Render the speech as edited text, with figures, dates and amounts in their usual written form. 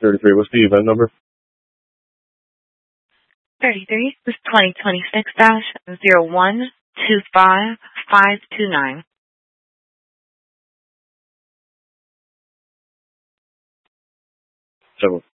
33. What's the event number? 33. This is 2026-0125529. Seven.